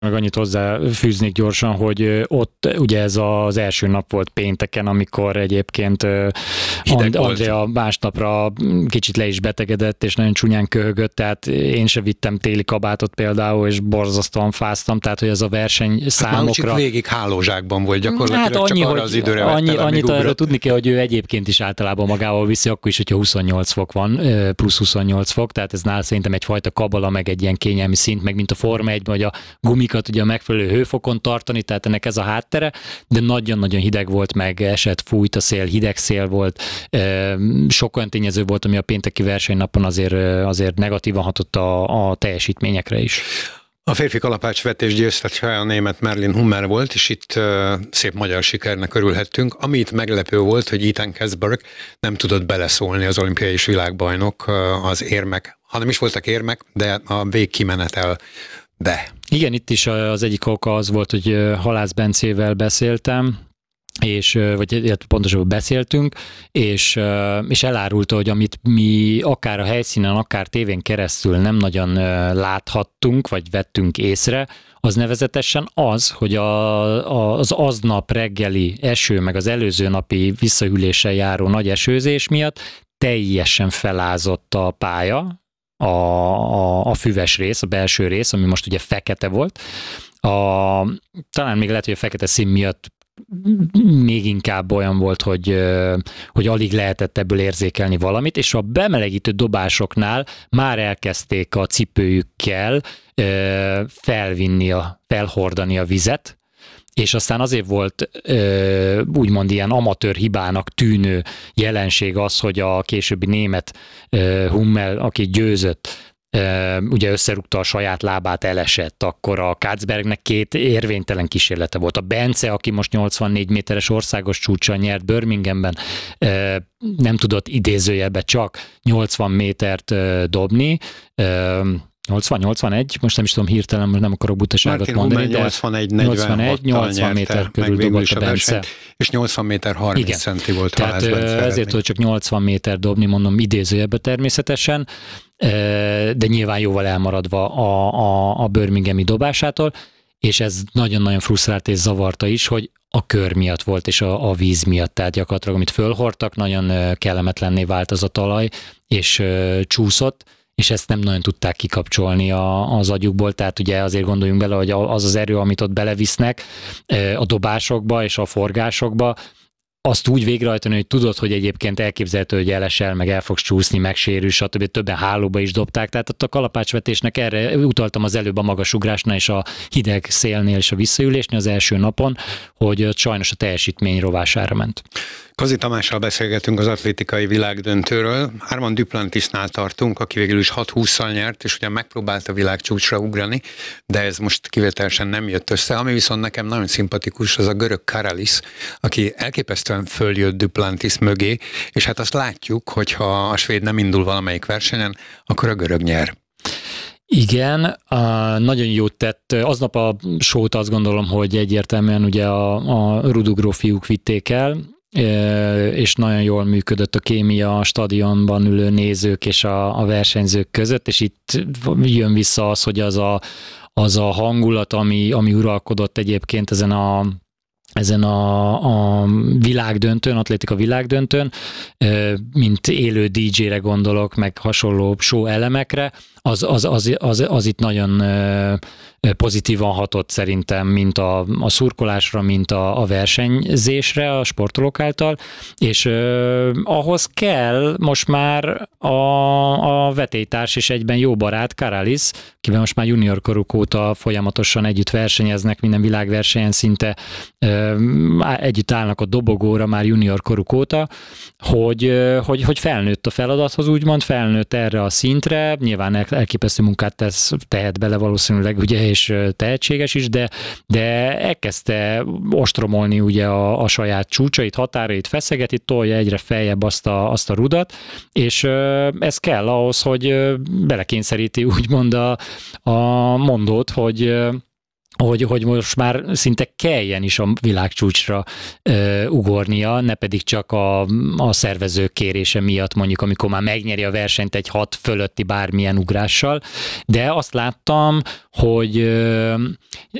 Meg annyit hozzáfűznék gyorsan, hogy ott ugye ez az első nap volt pénteken, amikor egyébként Andrea másnapra kicsit le is betegedett, és nagyon csúnyán köhögött, tehát én se vittem téli kabátot például, és borzasztóan fáztam, tehát hogy ez a verseny számokra... végig hálózsákban volt gyakorlatilag, hát annyi, csak arra az időre annyit arra tudni kell, hogy ő egyébként is általában magával viszi, akkor is, hogyha 28 fok van, plusz 28 fok, tehát ez nála szerintem egyfajta kabala, meg egy ilyen kényelmi szint, meg mint a Forma 1-ben, hogy a gumikat ugye a megfelelő hőfokon tartani, tehát ennek ez a háttere, de nagyon-nagyon hideg volt, meg esett, fújt a szél, hideg szél volt, sok olyan tényező volt, ami a pénteki versenynapon azért negatívan hatott a teljesítményekre is. A férfi kalapácsvetés győztese a német Merlin Hummer volt, és itt szép magyar sikernek örülhettünk. Ami itt meglepő volt, hogy Ethan Kesberg nem tudott beleszólni az olimpiai és világbajnok az érmek, hanem is voltak érmek, de a végkimenetelbe. Igen, itt is az egyik oka az volt, hogy Halász Bencével beszéltem, vagy pontosabban beszéltünk, és elárulta, hogy amit mi akár a helyszínen, akár tévén keresztül nem nagyon láthattunk, vagy vettünk észre, az nevezetesen az, hogy az aznap reggeli eső, meg az előző napi visszahűléssel járó nagy esőzés miatt teljesen felázott a pálya, a füves rész, a belső rész, ami most ugye fekete volt. Talán még lehet, hogy a fekete szín miatt még inkább olyan volt, hogy alig lehetett ebből érzékelni valamit, és a bemelegítő dobásoknál már elkezdték a cipőjükkel felhordani a vizet, és aztán azért volt úgymond ilyen amatőr hibának tűnő jelenség az, hogy a későbbi német Hummel, aki győzött, ugye összerúgta a saját lábát, elesett, akkor a Katzbergnek 2 érvénytelen kísérlete volt. A Bence, aki most 84 méteres országos csúccsal nyert Birminghamben, nem tudott idézőjelbe csak 80 métert dobni, 80-81, most nem is tudom hirtelen, most nem akarok butaságot mondani, de 80 méter körül dobott a Bence. És 80 méter 30 centi volt Halász Bence. Ezért tudott csak 80 méter dobni, mondom idézőjelbe természetesen, de nyilván jóval elmaradva a birminghami dobásától, és ez nagyon-nagyon frusztrált és zavarta is, hogy a kör miatt volt, és a víz miatt, tehát gyakorlatilag amit fölhordtak, nagyon kellemetlenné vált az a talaj, és csúszott, és ezt nem nagyon tudták kikapcsolni az agyukból, tehát ugye azért gondoljunk bele, hogy az erő, amit ott belevisznek a dobásokba és a forgásokba, azt úgy végrehajtani, hogy tudod, hogy egyébként elképzelhető, hogy elesel, meg el fogsz csúszni, megsérül, stb. Többen hálóba is dobták, tehát ott a kalapácsvetésnek erre utaltam az előbb a magasugrásnál és a hideg szélnél és a visszaülésnél az első napon, hogy sajnos a teljesítmény rovására ment. Kazi Tamással beszélgetünk az atlétikai világdöntőről. Armand Duplantisnál tartunk, aki végül is 6-20-szal nyert, és ugye megpróbált a világcsúcsra ugrani, de ez most kivételesen nem jött össze. Ami viszont nekem nagyon szimpatikus, az a görög Karalis, aki elképesztően följött Duplantis mögé, és hát azt látjuk, hogy ha a svéd nem indul valamelyik versenyen, akkor a görög nyer. Igen, nagyon jót tett. Aznap a sót azt gondolom, hogy egyértelműen ugye a rudugró fiúk vitték el, és nagyon jól működött a kémia a stadionban ülő nézők és a versenyzők között, és itt jön vissza az, hogy az a hangulat, ami uralkodott egyébként ezen a világdöntőn, atlétika világdöntőn, mint élő DJ-re gondolok, meg hasonló show elemekre, az itt nagyon pozitívan hatott szerintem, mint a szurkolásra, mint a versenyzésre a sportolók által, és ahhoz kell most már a vetélytárs és egyben jó barát Karalis, kivel most már junior koruk óta folyamatosan együtt versenyeznek, minden világversenyen szinte együtt állnak a dobogóra már junior koruk óta, hogy felnőtt a feladathoz, úgymond felnőtt erre a szintre, nyilván elképesztő munkát tehet bele valószínűleg, ugye, és tehetséges is, de elkezdte ostromolni ugye a saját csúcsait, határait feszegeti, tolja egyre feljebb azt a rudat, és ez kell ahhoz, hogy belekényszeríti úgymond a mondót, hogy hogy most már szinte kelljen is a világcsúcsra ugornia, ne pedig csak a szervezők kérése miatt, mondjuk amikor már megnyeri a versenyt egy 6 fölötti bármilyen ugrással, de azt láttam, hogy